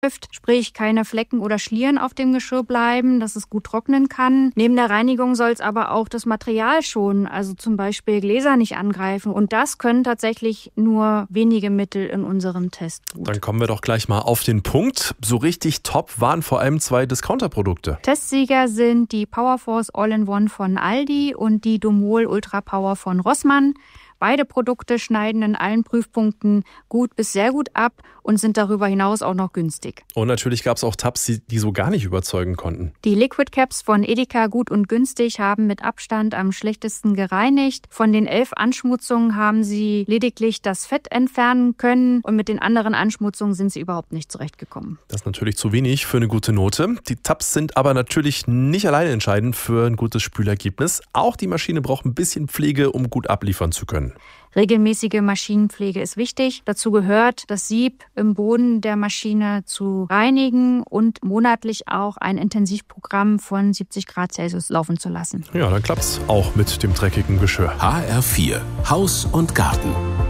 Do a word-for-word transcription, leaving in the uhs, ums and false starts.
sprich keine Flecken oder Schlieren auf dem Geschirr bleiben, dass es gut trocknen kann. Neben der Reinigung soll es aber auch das Material schonen, also zum Beispiel Gläser nicht angreifen. Und das können tatsächlich nur wenige Mittel in unserem Test gut. Dann kommen wir doch gleich mal auf den Punkt. So richtig top waren vor allem zwei Discounter-Produkte. Testsieger sind die Powerforce All-in-One von Aldi und die Domol Ultra Power von Rossmann. Beide Produkte schneiden in allen Prüfpunkten gut bis sehr gut ab und sind darüber hinaus auch noch günstig. Und natürlich gab es auch Tabs, die so gar nicht überzeugen konnten. Die Liquid Caps von Edeka Gut und Günstig haben mit Abstand am schlechtesten gereinigt. Von den elf Anschmutzungen haben sie lediglich das Fett entfernen können und mit den anderen Anschmutzungen sind sie überhaupt nicht zurechtgekommen. Das ist natürlich zu wenig für eine gute Note. Die Tabs sind aber natürlich nicht alleine entscheidend für ein gutes Spülergebnis. Auch die Maschine braucht ein bisschen Pflege, um gut abliefern zu können. Regelmäßige Maschinenpflege ist wichtig. Dazu gehört, das Sieb im Boden der Maschine zu reinigen und monatlich auch ein Intensivprogramm von siebzig Grad Celsius laufen zu lassen. Ja, dann klappt's auch mit dem dreckigen Geschirr. H R vier Haus und Garten.